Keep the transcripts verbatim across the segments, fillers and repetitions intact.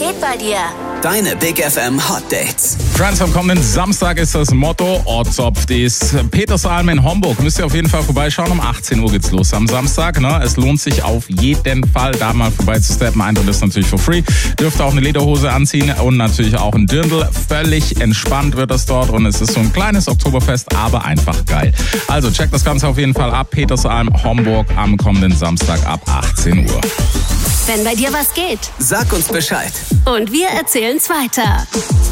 geht bei dir? Deine Big F M Hot Dates. Friends, am kommenden Samstag ist das Motto Ortszopf des Petersalm in Homburg. Müsst ihr auf jeden Fall vorbeischauen. Um achtzehn Uhr geht's los am Samstag. Ne? Es lohnt sich auf jeden Fall, da mal vorbeizusteppen. Eintritt ist natürlich for free. Dürft auch eine Lederhose anziehen und natürlich auch ein Dirndl. Völlig entspannt wird das dort und es ist so ein kleines Oktoberfest, aber einfach geil. Also checkt das Ganze auf jeden Fall ab. Petersalm, Homburg am kommenden Samstag ab achtzehn Uhr. Wenn bei dir was geht. Sag uns Bescheid. Und wir erzählen's weiter.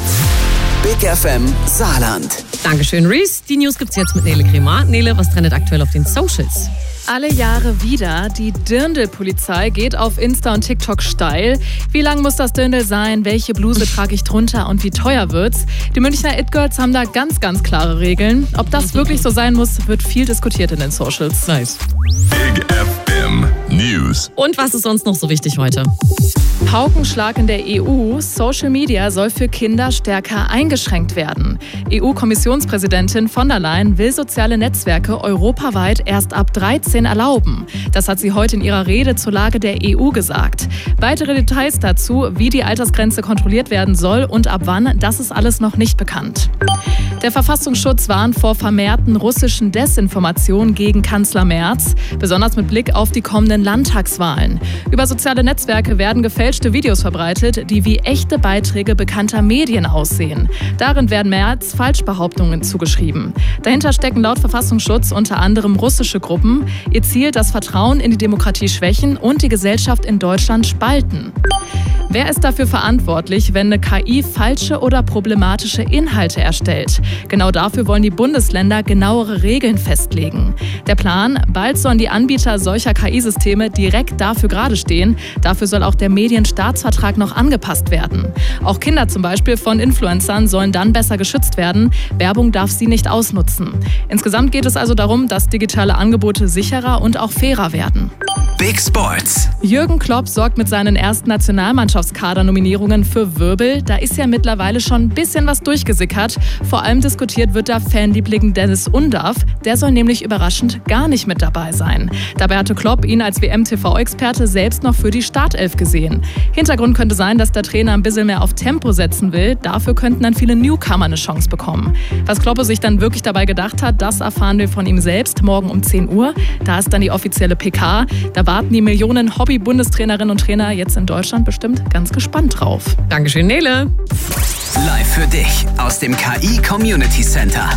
Big F M Saarland. Dankeschön, Reese. Die News gibt's jetzt mit Nele Cremar. Nele, was trendet aktuell auf den Socials? Alle Jahre wieder. Die Dirndl-Polizei geht auf Insta und TikTok steil. Wie lang muss das Dirndl sein? Welche Bluse trage ich drunter? Und wie teuer wird's? Die Münchner It-Girls haben da ganz, ganz klare Regeln. Ob das wirklich so sein muss, wird viel diskutiert in den Socials. Nice. Big F M News. Und was ist sonst noch so wichtig heute? Paukenschlag in der E U. Social Media soll für Kinder stärker eingeschränkt werden. E U-Kommissionspräsidentin von der Leyen will soziale Netzwerke europaweit erst ab dreizehn erlauben. Das hat sie heute in ihrer Rede zur Lage der E U gesagt. Weitere Details dazu, wie die Altersgrenze kontrolliert werden soll und ab wann, das ist alles noch nicht bekannt. Der Verfassungsschutz warnt vor vermehrten russischen Desinformationen gegen Kanzler Merz, besonders mit Blick auf die kommenden Landtagswahlen. Über soziale Netzwerke werden gefälschte Videos verbreitet, die wie echte Beiträge bekannter Medien aussehen. Darin werden Merz Falschbehauptungen zugeschrieben. Dahinter stecken laut Verfassungsschutz unter anderem russische Gruppen. Ihr Ziel, das Vertrauen in die Demokratie schwächen und die Gesellschaft in Deutschland spalten. Wer ist dafür verantwortlich, wenn eine K I falsche oder problematische Inhalte erstellt? Genau dafür wollen die Bundesländer genauere Regeln festlegen. Der Plan, bald sollen die Anbieter solcher K I-Systeme direkt dafür gerade stehen. Dafür soll auch der Medienstaatsvertrag noch angepasst werden. Auch Kinder zum Beispiel von Influencern sollen dann besser geschützt werden. Werbung darf sie nicht ausnutzen. Insgesamt geht es also darum, dass digitale Angebote sicherer und auch fairer werden. Big Sports. Jürgen Klopp sorgt mit seinen ersten Nationalmannschaftskader-Nominierungen für Wirbel. Da ist ja mittlerweile schon ein bisschen was durchgesickert. Vor allem diskutiert wird da Fanliebling Dennis Undaff. Der soll nämlich überraschend gar nicht mit dabei sein. Dabei hatte Klopp ihn als W M-T V-Experte selbst noch für die Startelf gesehen. Hintergrund könnte sein, dass der Trainer ein bisschen mehr auf Tempo setzen will. Dafür könnten dann viele Newcomer eine Chance bekommen. Was Klopp sich dann wirklich dabei gedacht hat, das erfahren wir von ihm selbst morgen um zehn Uhr. Da ist dann die offizielle P K. Da warten die Millionen Hobby-Bundestrainerinnen und Trainer jetzt in Deutschland bestimmt ganz gespannt drauf. Dankeschön, Nele. Live für dich aus dem K I Community Center.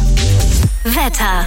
Wetter.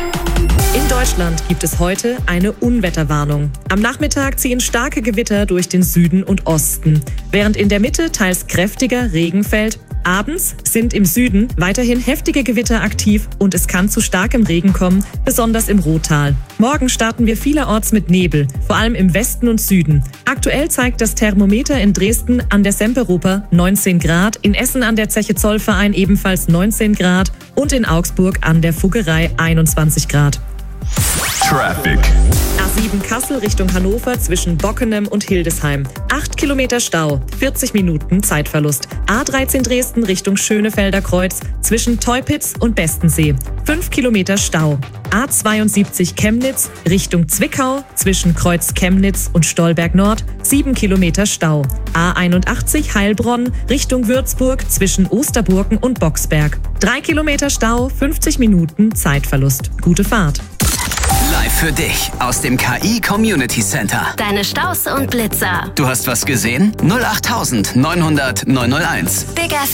In Deutschland gibt es heute eine Unwetterwarnung. Am Nachmittag ziehen starke Gewitter durch den Süden und Osten, während in der Mitte teils kräftiger Regen fällt. Abends sind im Süden weiterhin heftige Gewitter aktiv und es kann zu starkem Regen kommen, besonders im Ruhrtal. Morgen starten wir vielerorts mit Nebel, vor allem im Westen und Süden. Aktuell zeigt das Thermometer in Dresden an der Semperoper neunzehn Grad, in Essen an der Zeche Zollverein ebenfalls neunzehn Grad und in Augsburg an der Fuggerei einundzwanzig Grad. Traffic. A sieben Kassel Richtung Hannover zwischen Bockenem und Hildesheim. acht Kilometer Stau, vierzig Minuten Zeitverlust. A dreizehn Dresden Richtung Schönefelder Kreuz zwischen Teupitz und Bestensee. fünf Kilometer Stau. A zweiundsiebzig Chemnitz Richtung Zwickau zwischen Kreuz Chemnitz und Stolberg Nord. sieben Kilometer Stau. A einundachtzig Heilbronn Richtung Würzburg zwischen Osterburgen und Boxberg. drei Kilometer Stau, fünfzig Minuten Zeitverlust. Gute Fahrt. Live für dich aus dem K I Community Center. Deine Staus und Blitzer. Du hast was gesehen? null acht neunhundert neunhunderteins. Big F